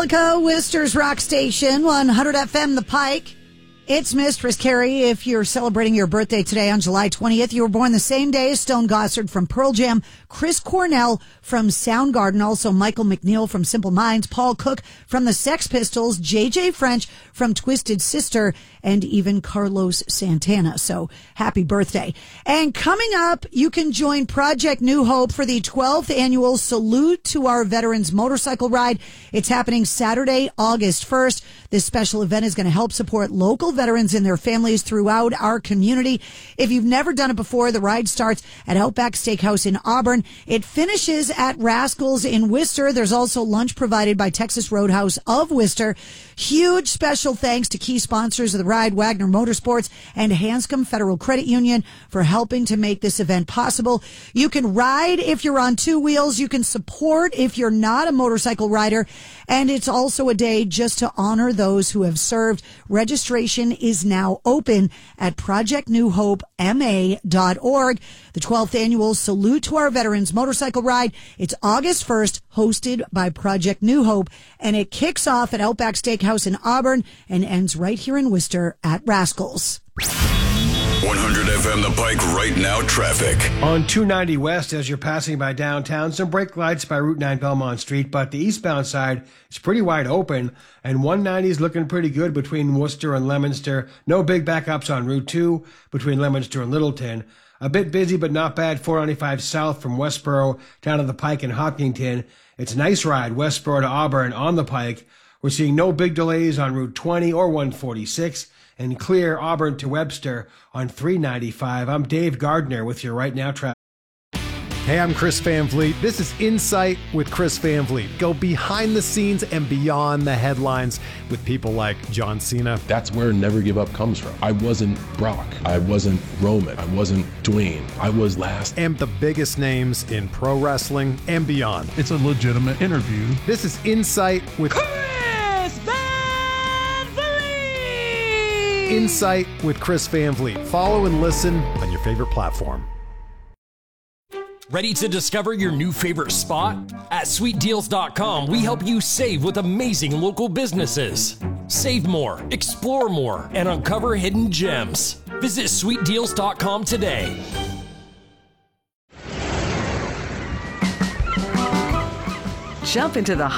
Metallica, Worcester's rock station, 100 FM The Pike. It's Mistress Carrie. If you're celebrating your birthday today on July 20th, you were born the same day as Stone Gossard from Pearl Jam, Chris Cornell from Soundgarden, also Michael McNeil from Simple Minds, Paul Cook from the Sex Pistols, JJ French from Twisted Sister, and even Carlos Santana. So happy birthday. And coming up, you can join Project New Hope for the 12th annual Salute to Our Veterans motorcycle ride. It's happening Saturday, August 1st. This special event is going to help support local veterans and their families throughout our community. If you've never done it before, the ride starts at Outback Steakhouse in Auburn. It finishes at Rascals in Worcester. There's also lunch provided by Texas Roadhouse of Worcester. Huge special thanks to key sponsors of the ride, Wagner Motorsports and Hanscom Federal Credit Union, for helping to make this event possible. You can ride if you're on two wheels. You can support if you're not a motorcycle rider. And it's also a day just to honor those who have served. Registration is now open at projectnewhopema.org. The 12th annual Salute to Our Veterans motorcycle ride. It's August 1st, hosted by Project New Hope, and it kicks off at Outback Steakhouse in Auburn and ends right here in Worcester at Rascals. 100 FM The Pike right now traffic. On 290 West, as you're passing by downtown, some brake lights by Route 9 Belmont Street, but the eastbound side is pretty wide open, and 190 is looking pretty good between Worcester and Leominster. No big backups on Route 2 between Leominster and Littleton. A bit busy, but not bad, 495 south from Westboro down to the Pike and Hopkinton. It's a nice ride, Westboro to Auburn on the Pike. We're seeing no big delays on Route 20 or 146, and clear Auburn to Webster on 395. I'm Dave Gardner with your Right Now traffic. Hey, I'm Chris Van Vliet. This is Insight with Chris Van Vliet. Go behind the scenes and beyond the headlines with people like John Cena. That's where Never Give Up comes from. I wasn't Brock. I wasn't Roman. I wasn't Dwayne. I was last. And the biggest names in pro wrestling and beyond. It's a legitimate interview. This is Insight with Chris Van Vliet. Insight with Chris Van Vliet. Follow and listen on your favorite platform. Ready to discover your new favorite spot? At sweetdeals.com, we help you save with amazing local businesses. Save more, explore more, and uncover hidden gems. Visit sweetdeals.com today. Jump into the